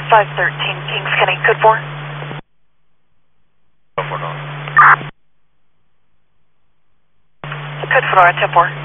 513 Kings County, code 4. Go for it. Code 4, 10-4.